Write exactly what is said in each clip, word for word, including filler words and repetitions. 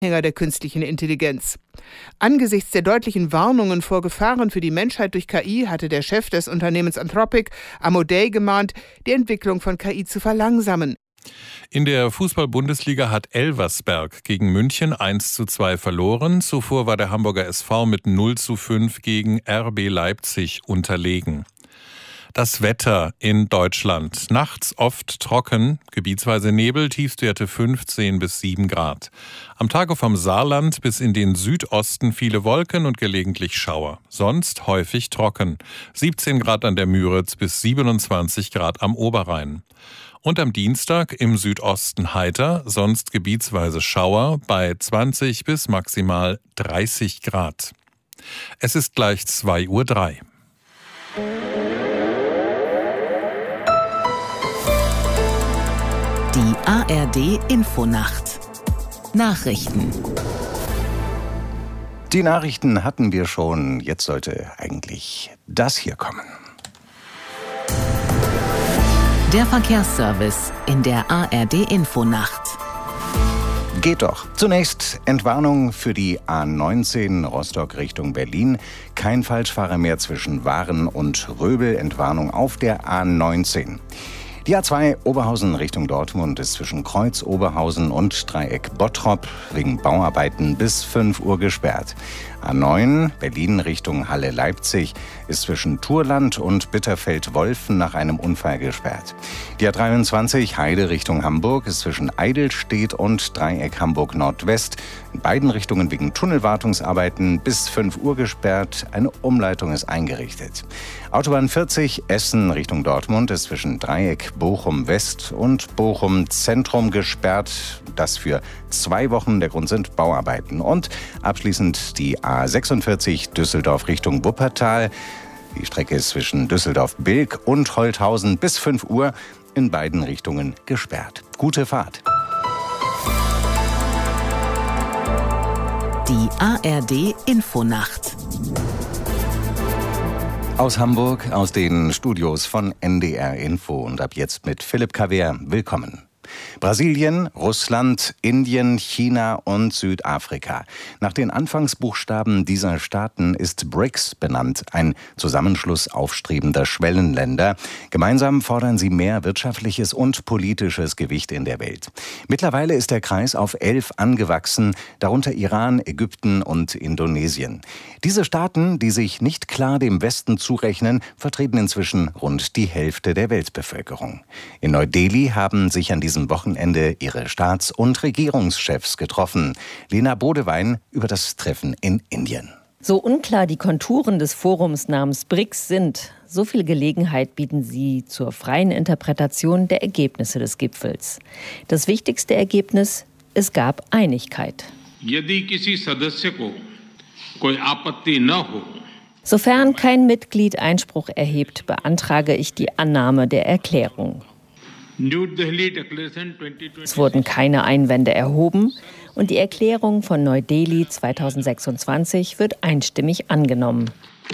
Anhänger der künstlichen Intelligenz. Angesichts der deutlichen Warnungen vor Gefahren für die Menschheit durch K I hatte der Chef des Unternehmens Anthropic, Amodei, gemahnt, die Entwicklung von K I zu verlangsamen. In der Fußball-Bundesliga hat Elversberg gegen München eins zu zwei verloren. Zuvor war der Hamburger S V mit null zu fünf gegen R B Leipzig unterlegen. Das Wetter in Deutschland. Nachts oft trocken, gebietsweise Nebel, Tiefstwerte fünfzehn bis sieben Grad. Am Tage vom Saarland bis in den Südosten viele Wolken und gelegentlich Schauer. Sonst häufig trocken. siebzehn Grad an der Müritz bis siebenundzwanzig Grad am Oberrhein. Und am Dienstag im Südosten heiter, sonst gebietsweise Schauer bei zwanzig bis maximal dreißig Grad. Es ist gleich zwei Uhr drei. Die A R D-Infonacht. Nachrichten. Die Nachrichten hatten wir schon. Jetzt sollte eigentlich das hier kommen. Der Verkehrsservice in der A R D-Infonacht. Geht doch. Zunächst Entwarnung für die A neunzehn Rostock Richtung Berlin. Kein Falschfahrer mehr zwischen Waren und Röbel. Entwarnung auf der A neunzehn. Die A zwei Oberhausen Richtung Dortmund ist zwischen Kreuz Oberhausen und Dreieck Bottrop wegen Bauarbeiten bis fünf Uhr gesperrt. A neun Berlin Richtung Halle Leipzig ist zwischen Turland und Bitterfeld-Wolfen nach einem Unfall gesperrt. Die A dreiundzwanzig Heide Richtung Hamburg ist zwischen Eidelstedt und Dreieck Hamburg Nordwest in beiden Richtungen wegen Tunnelwartungsarbeiten bis fünf Uhr gesperrt. Eine Umleitung ist eingerichtet. Autobahn vierzig Essen Richtung Dortmund ist zwischen Dreieck Bochum West und Bochum Zentrum gesperrt. Das für zwei Wochen. Der Grund sind Bauarbeiten. Und abschließend die A sechsundvierzig Düsseldorf Richtung Wuppertal. Die Strecke ist zwischen Düsseldorf-Bilk und Holthausen bis fünf Uhr in beiden Richtungen gesperrt. Gute Fahrt. Die A R D-Infonacht. Aus Hamburg, aus den Studios von N D R Info und ab jetzt mit Philipp Kaver. Willkommen. Brasilien, Russland, Indien, China und Südafrika. Nach den Anfangsbuchstaben dieser Staaten ist B R I C S benannt, ein Zusammenschluss aufstrebender Schwellenländer. Gemeinsam fordern sie mehr wirtschaftliches und politisches Gewicht in der Welt. Mittlerweile ist der Kreis auf elf angewachsen, darunter Iran, Ägypten und Indonesien. Diese Staaten, die sich nicht klar dem Westen zurechnen, vertreten inzwischen rund die Hälfte der Weltbevölkerung. In Neu-Delhi haben sich an diesem Wochenende ihre Staats- und Regierungschefs getroffen. Lena Bodewein über das Treffen in Indien. So unklar die Konturen des Forums namens B R I C S sind, so viel Gelegenheit bieten sie zur freien Interpretation der Ergebnisse des Gipfels. Das wichtigste Ergebnis: es gab Einigkeit. Sofern kein Mitglied Einspruch erhebt, beantrage ich die Annahme der Erklärung. Es wurden keine Einwände erhoben und die Erklärung von Neu-Delhi zweitausendsechsundzwanzig wird einstimmig angenommen.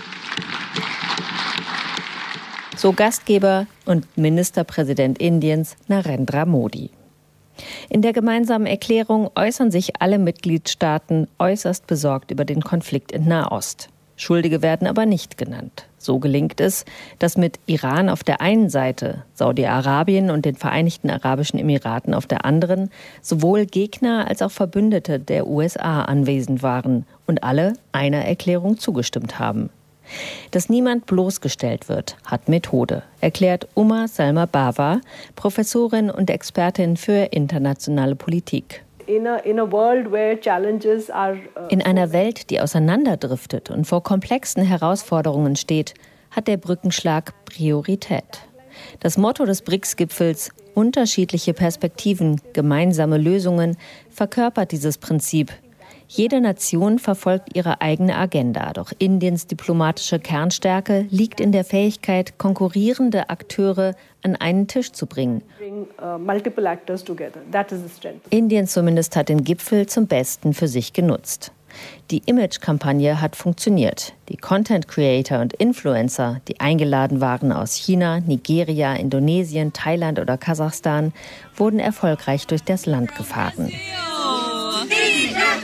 So Gastgeber und Ministerpräsident Indiens Narendra Modi. In der gemeinsamen Erklärung äußern sich alle Mitgliedstaaten äußerst besorgt über den Konflikt in Nahost. Schuldige werden aber nicht genannt. So gelingt es, dass mit Iran auf der einen Seite, Saudi-Arabien und den Vereinigten Arabischen Emiraten auf der anderen, sowohl Gegner als auch Verbündete der U S A anwesend waren und alle einer Erklärung zugestimmt haben. Dass niemand bloßgestellt wird, hat Methode, erklärt Uma Salma Bawa, Professorin und Expertin für internationale Politik. In einer Welt, die auseinanderdriftet und vor komplexen Herausforderungen steht, hat der Brückenschlag Priorität. Das Motto des B R I C S-Gipfels, unterschiedliche Perspektiven, gemeinsame Lösungen, verkörpert dieses Prinzip. Jede Nation verfolgt ihre eigene Agenda, doch Indiens diplomatische Kernstärke liegt in der Fähigkeit, konkurrierende Akteure an einen Tisch zu bringen. Indien zumindest hat den Gipfel zum Besten für sich genutzt. Die Image-Kampagne hat funktioniert. Die Content-Creator und Influencer, die eingeladen waren aus China, Nigeria, Indonesien, Thailand oder Kasachstan, wurden erfolgreich durch das Land gefahren.